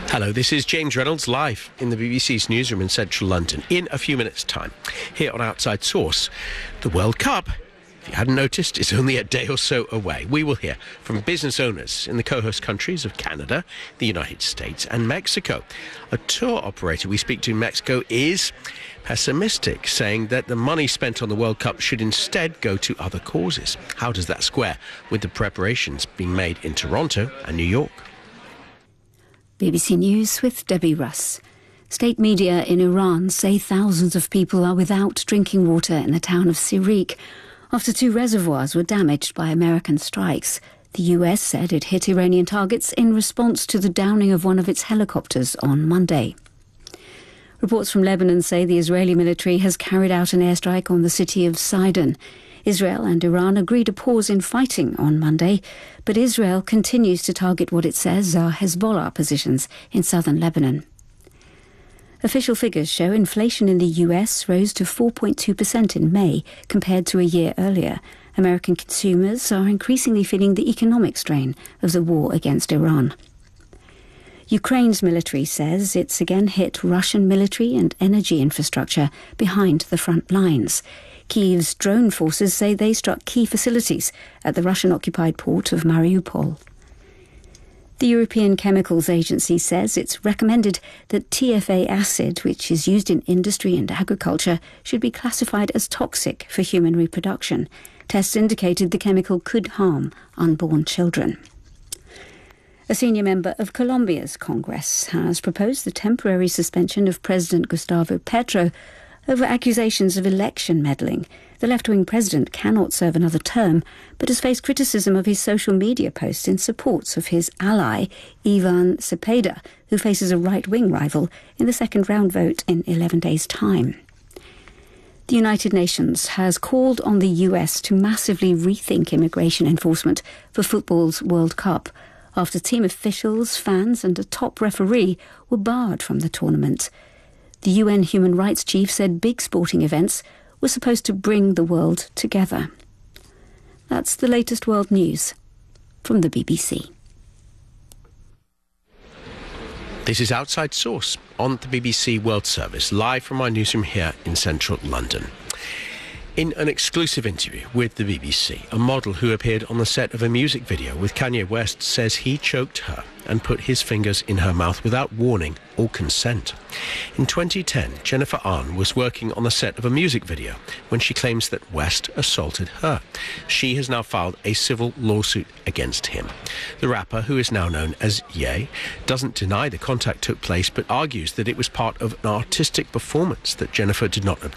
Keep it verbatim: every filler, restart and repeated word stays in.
Hello, this is James Reynolds live in the B B C's newsroom in central London in a few minutes' time. Here on Outside Source, the World Cup, if you hadn't noticed, is only a day or so away. We will hear from business owners in the co-host countries of Canada, the United States and Mexico. A tour operator we speak to in Mexico is pessimistic, saying that the money spent on the World Cup should instead go to other causes. How does that square with the preparations being made in Toronto and New York? B B C News with Debbie Russ. State media in Iran say thousands of people are without drinking water in the town of Sirik after two reservoirs were damaged by American strikes. The U S said it hit Iranian targets in response to the downing of one of its helicopters on Monday. Reports from Lebanon say the Israeli military has carried out an airstrike on the city of Sidon. Israel and Iran agreed a pause in fighting on Monday, but Israel continues to target what it says are Hezbollah positions in southern Lebanon. Official figures show inflation in the U S rose to four point two percent in May compared to a year earlier. American consumers are increasingly feeling the economic strain of the war against Iran. Ukraine's military says it's again hit Russian military and energy infrastructure behind the front lines. Kyiv's drone forces say they struck key facilities at the Russian-occupied port of Mariupol. The European Chemicals Agency says it's recommended that T F A acid, which is used in industry and agriculture, should be classified as toxic for human reproduction. Tests indicated the chemical could harm unborn children. A senior member of Colombia's Congress has proposed the temporary suspension of President Gustavo Petro over accusations of election meddling. The left-wing president cannot serve another term, but has faced criticism of his social media posts in support of his ally, Ivan Cepeda, who faces a right-wing rival in the second-round vote in eleven days' time. The United Nations has called on the U S to massively rethink immigration enforcement for football's World Cup, after team officials, fans and a top referee were barred from the tournament. The U N Human Rights Chief said big sporting events were supposed to bring the world together. That's the latest world news from the B B C. This is Outside Source on the B B C World Service, live from our newsroom here in central London. In an exclusive interview with the B B C, a model who appeared on the set of a music video with Kanye West says he choked her and put his fingers in her mouth without warning or consent. In twenty ten, Jennifer Ahn was working on the set of a music video when she claims that West assaulted her. She has now filed a civil lawsuit against him. The rapper, who is now known as Ye, doesn't deny the contact took place but argues that it was part of an artistic performance that Jennifer did not object